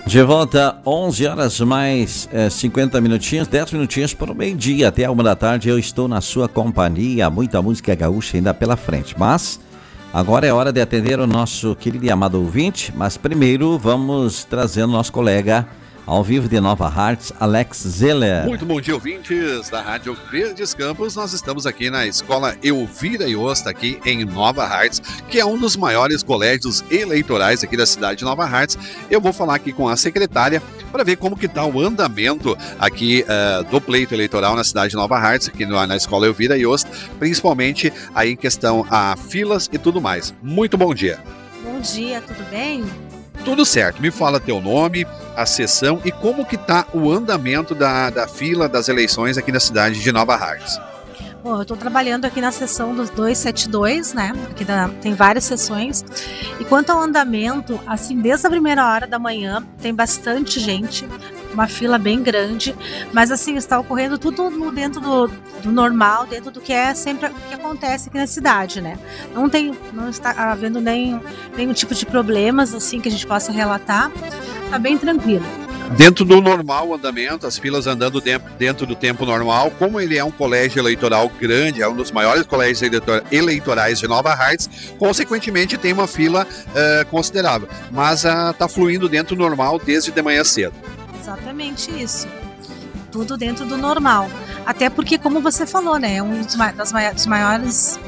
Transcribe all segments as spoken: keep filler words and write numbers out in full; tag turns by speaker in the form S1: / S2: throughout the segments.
S1: De volta, onze horas mais é, cinquenta minutinhos, dez minutinhos para o meio-dia, até a uma da tarde eu estou na sua companhia, muita música gaúcha ainda pela frente, mas agora é hora de atender o nosso querido e amado ouvinte, mas primeiro vamos trazendo nosso colega ao vivo de Nova Hartz, Alex Zeller.
S2: Muito bom dia, ouvintes da Rádio Verdes Campos. Nós estamos aqui na Escola Elvira Iosta, aqui em Nova Hartz, que é um dos maiores colégios eleitorais aqui da cidade de Nova Hartz. Eu vou falar aqui com a secretária para ver como que está o andamento aqui uh, do pleito eleitoral na cidade de Nova Hartz, aqui na, na Escola Elvira Iosta, principalmente aí em questão a filas e tudo mais. Muito bom dia.
S3: Bom dia, tudo bem?
S2: Tudo certo, me fala teu nome, a sessão e como que tá o andamento da, da fila das eleições aqui na cidade de Nova Hartz.
S3: Bom, eu estou trabalhando aqui na sessão dos duzentos e setenta e dois, né? Aqui da, tem várias sessões. E quanto ao andamento, assim, desde a primeira hora da manhã, tem bastante gente, uma fila bem grande, mas assim, está ocorrendo tudo no, dentro do, do normal, dentro do que é sempre o que acontece aqui na cidade, né? Não tem, não está havendo nenhum, nenhum tipo de problemas, assim, que a gente possa relatar, está bem tranquilo.
S2: Dentro do normal andamento, as filas andando dentro do tempo normal, como ele é um colégio eleitoral grande, é um dos maiores colégios eleitorais de Nova Hartz, consequentemente tem uma fila uh, considerável, mas está uh, fluindo dentro do normal desde de manhã cedo.
S3: Exatamente isso, tudo dentro do normal, até porque, como você falou, né, é um dos, das mai- dos maiores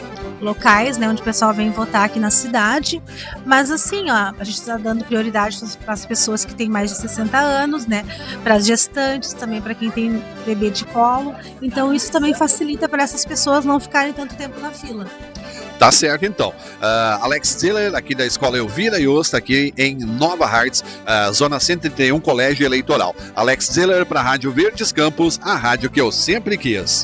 S3: locais, né, onde o pessoal vem votar aqui na cidade, mas assim, ó, a gente está dando prioridade para as pessoas que têm mais de sessenta anos, né, para as gestantes, também para quem tem bebê de colo, então isso também facilita para essas pessoas não ficarem tanto tempo na fila.
S2: Tá certo, então. Uh, Alex Zeller, aqui da Escola Elvira Iosta, aqui em Nova Hartz, uh, Zona cento e trinta e um, Colégio Eleitoral. Alex Zeller para a Rádio Verdes Campos, a rádio que eu sempre quis.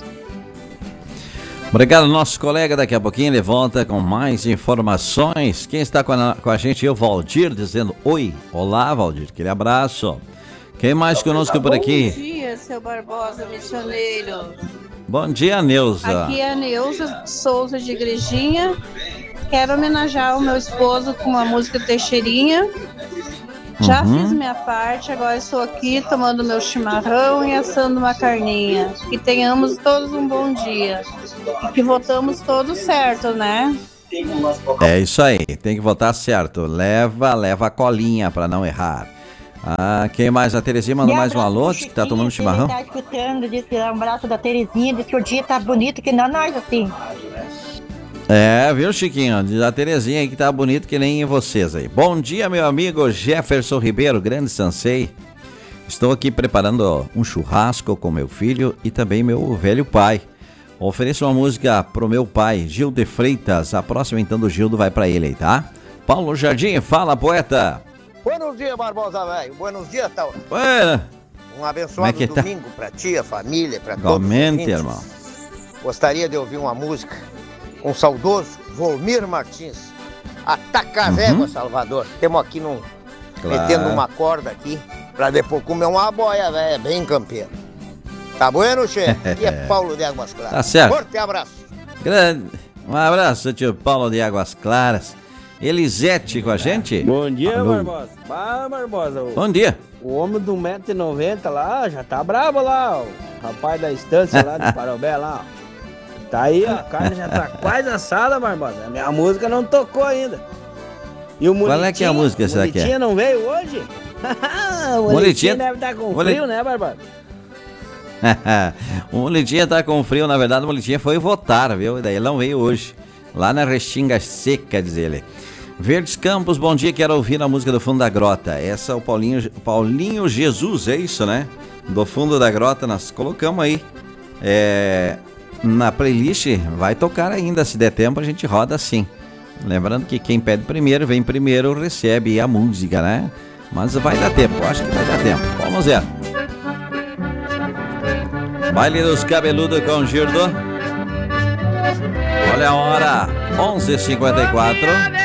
S1: Obrigado, nosso colega. Daqui a pouquinho ele volta com mais informações. Quem está com a, com a gente é o Valdir, dizendo oi. Olá, Valdir, aquele abraço. Quem mais conosco por aqui?
S4: Bom dia, seu Barbosa missioneiro.
S1: Bom dia, Neuza.
S4: Aqui é a Neuza Souza de Igrejinha. Quero homenagear o meu esposo com uma música Teixeirinha. Já uhum. fiz minha parte, agora estou aqui tomando meu chimarrão e assando uma carninha. Que tenhamos todos um bom dia. E que votamos todos certo, né?
S1: É isso aí, tem que votar certo. Leva, leva a colinha para não errar. Ah, quem mais? A Terezinha mandou mais um alô, que tá tomando chimarrão.
S5: Tá escutando, disse que é um abraço da Terezinha, disse que o dia tá bonito, que não nós assim.
S1: É, viu, Chiquinho? Diz a Terezinha aí que tá bonito que nem vocês aí. Bom dia, meu amigo Jefferson Ribeiro, grande Sansei. Estou aqui preparando um churrasco com meu filho e também meu velho pai. Ofereço uma música pro meu pai, Gil de Freitas. A próxima então do Gildo vai pra ele aí, tá? Paulo Jardim, fala, poeta.
S6: Buenos dias, Barbosa, velho. Buenos dias, tal.
S1: Bueno.
S6: Um abençoado
S1: é
S6: domingo tá? pra ti, a família, pra
S1: Igualmente,
S6: todos os
S1: irmão.
S6: Gostaria de ouvir uma música com o saudoso Volmir Martins. Ataca a Régua, uhum. Salvador. Temos aqui num, claro. metendo uma corda aqui pra depois comer uma boia, velho, bem campeiro. Tá bueno, chefe? E é Paulo de Águas Claras.
S1: Tá certo.
S6: Forte abraço.
S1: Grande. Um abraço, tio Paulo de Águas Claras. Elisete com a gente.
S7: Bom dia, Alô. Barbosa. Ah, Barbosa. O,
S1: Bom dia.
S7: O homem do um metro e noventa lá, já tá bravo lá, ó. O rapaz da estância lá de Parobé lá, ó. Tá aí, ó, a carne já tá quase assada, Barbosa. A minha música não tocou ainda. E o
S1: Qual é que é a música, será que é?
S7: O Molitinha não veio hoje? O Molitinha deve estar com
S1: Molit...
S7: frio, né, Barbosa?
S1: O Molitinha tá com frio, na verdade o Molitinha foi votar, viu? E daí ele não veio hoje. Lá na Restinga Seca, diz ele. Verdes Campos, bom dia, quero ouvir a música do Fundo da Grota. Essa é o Paulinho, Paulinho Jesus, é isso, né? Do Fundo da Grota, nós colocamos aí. É, na playlist, vai tocar ainda, se der tempo a gente roda assim. Lembrando que quem pede primeiro, vem primeiro, recebe a música, né? Mas vai dar tempo, acho que vai dar tempo. Vamos ver. Baile dos Cabeludos com Girdo. Olha a hora, onze e cinquenta e quatro.